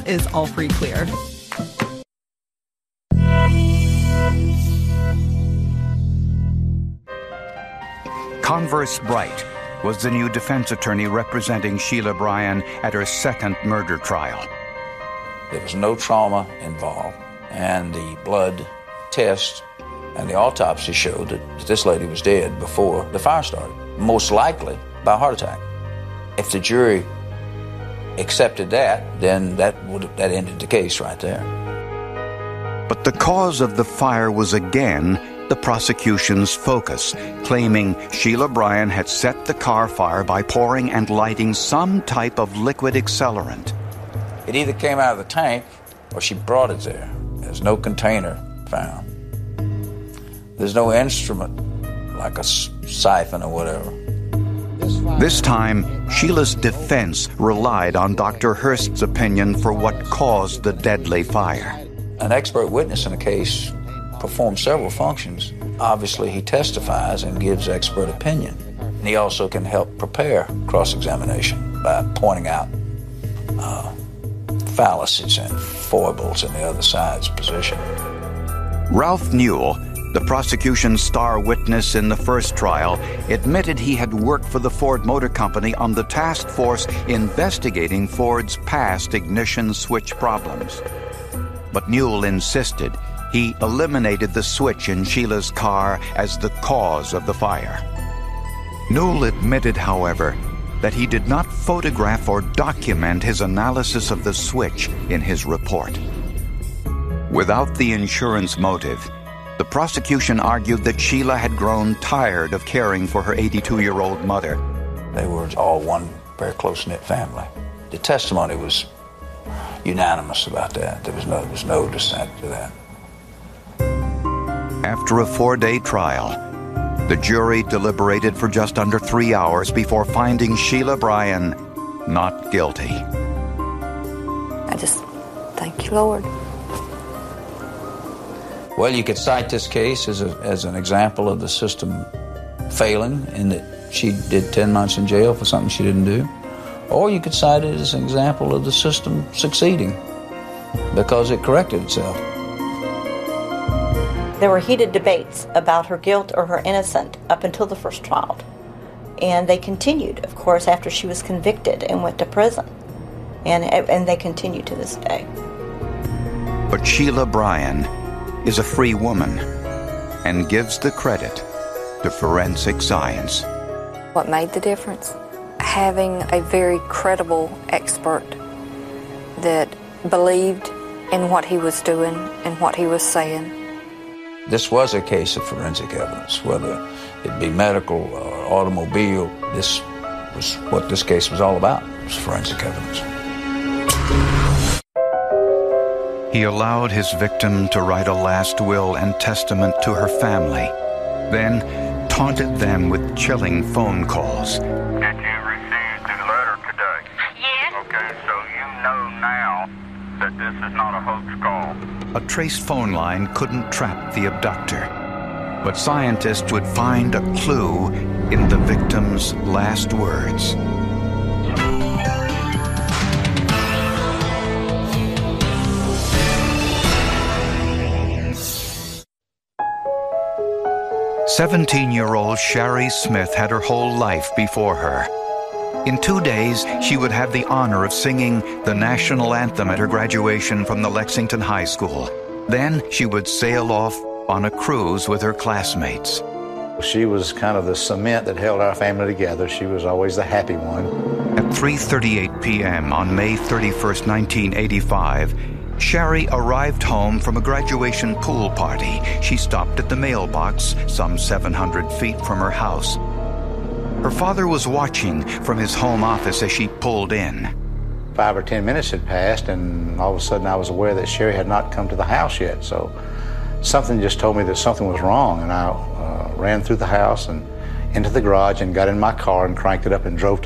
This is All Free Clear. Converse Bright was the new defense attorney representing Sheila Bryan at her second murder trial. There was no trauma involved, and the blood test and the autopsy showed that this lady was dead before the fire started, most likely by a heart attack. If the jury accepted that, then that ended the case right there. But the cause of the fire was again the prosecution's focus, claiming Sheila Bryan had set the car fire by pouring and lighting some type of liquid accelerant. It either came out of the tank or she brought it there. There's no container found. There's no instrument like a siphon or whatever. This time, Sheila's defense relied on Dr. Hurst's opinion for what caused the deadly fire. An expert witness in a case performs several functions. Obviously, he testifies and gives expert opinion. And he also can help prepare cross-examination by pointing out fallacies and foibles in the other side's position. Ralph Newell, the prosecution's star witness in the first trial, admitted he had worked for the Ford Motor Company on the task force investigating Ford's past ignition switch problems. But Newell insisted he eliminated the switch in Sheila's car as the cause of the fire. Newell admitted, however, that he did not photograph or document his analysis of the switch in his report. Without the insurance motive, the prosecution argued that Sheila had grown tired of caring for her 82-year-old mother. They were all one very close-knit family. The testimony was unanimous about that. There was no dissent to that. After a 4-day trial, the jury deliberated for just under 3 hours before finding Sheila Bryan not guilty. I just thank you, Lord. Well, you could cite this case as an example of the system failing in that she did 10 months in jail for something she didn't do. Or you could cite it as an example of the system succeeding because it corrected itself. There were heated debates about her guilt or her innocence up until the first trial. And they continued, of course, after she was convicted and went to prison. And they continue to this day. But Sheila Bryan is a free woman and gives the credit to forensic science. What made the difference? Having a very credible expert that believed in what he was doing and what he was saying. This was a case of forensic evidence, whether it be medical or automobile. This was what this case was all about, was forensic evidence. He allowed his victim to write a last will and testament to her family, then taunted them with chilling phone calls. Did you receive the letter today? Yes. Okay, so you know now that this is not a hoax call. A traced phone line couldn't trap the abductor, but scientists would find a clue in the victim's last words. "17-year-old Shari Smith had her whole life before her. In 2 days, she would have the honor of singing the national anthem at her graduation from the Lexington High School. Then she would sail off on a cruise with her classmates. She was kind of the cement that held our family together. She was always the happy one. At 3:38 p.m. on May 31st, 1985, Shari arrived home from a graduation pool party. She stopped at the mailbox some 700 feet from her house. Her father was watching from his home office as she pulled in. 5 or 10 minutes had passed, and all of a sudden I was aware that Shari had not come to the house yet. So something just told me that something was wrong, and I ran through the house and into the garage and got in my car and cranked it up and drove to